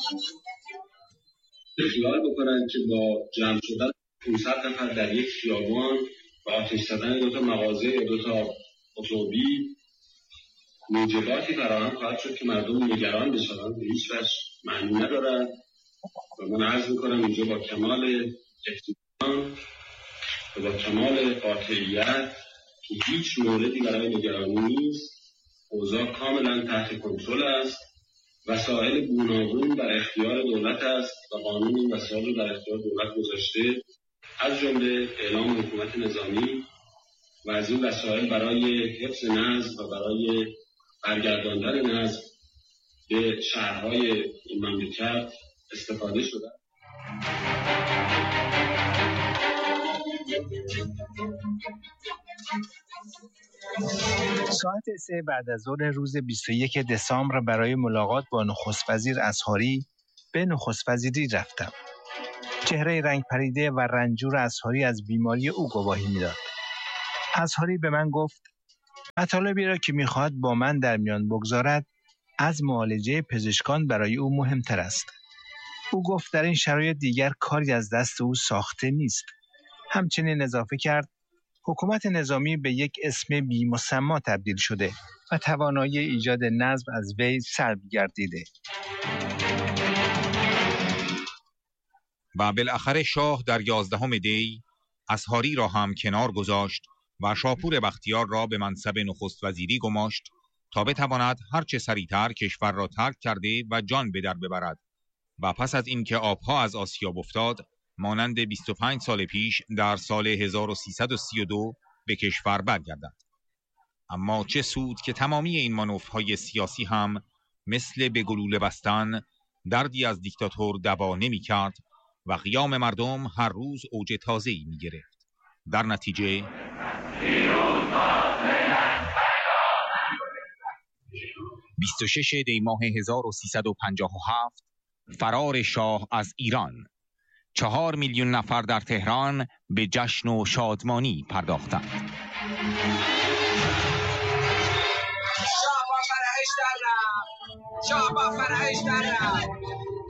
خیال بکنن که با جمع شدن 500 نفر در یک خیابان و آتش زدن 2 تا مغازه یا 2 تا اتومبیل موجباتی فراهم خواهد شد که مردم نگران بشن، به هیچ وجه معنی ندارد و من عرض میکنم اینجا با کمال اطمینان و با کمال قاطعیت که هیچ موردی برای نگرانی نیست. اوضاع کاملا تحت کنترل است. وسایل گوناگون در اختیار دولت است و قانون این وسایل رو در اختیار دولت گذاشته، از جمله اعلام حکومت نظامی و از این وسایل برای حفظ نظم و برای برگرداندن نظم به شهرهای این مملکت استفاده شده. ساعت 3 بعد از ظهر روز 21 دسامبر برای ملاقات با نخست وزیر اصحاری به نخست وزیری رفتم. چهره رنگ پریده و رنجور اصحاری از بیماری او گواهی میداد. اصحاری به من گفت مطالبی را که میخواهد با من در میان بگذارد از معالجه پزشکان برای او مهمتر است. او گفت در این شرایط دیگر کاری از دست او ساخته نیست. همچنین اضافه کرد حکومت نظامی به یک اسم بی‌مسمی تبدیل شده و توانایی ایجاد نظم از وی سلب گردیده. و بالاخره شاه در 11 دی اصحاری را هم کنار گذاشت و شاپور بختیار را به منصب نخست وزیری گماشت تا بتواند هرچه سریعتر کشور را ترک کرده و جان به در ببرد و پس از اینکه آبها از آسیاب افتاد مانند 25 سال پیش در سال 1332 به کشور برگردد. اما چه سود که تمامی این مانورهای سیاسی هم مثل به گلوله بستن دردی از دیکتاتور دوا نمی کرد و قیام مردم هر روز اوج تازه‌ای می گرفت. در نتیجه 26 دی ماه 1357 فرار شاه از ایران. 4 میلیون نفر در تهران به جشن و شادمانی پرداختند. شاه با فرحش در رفت.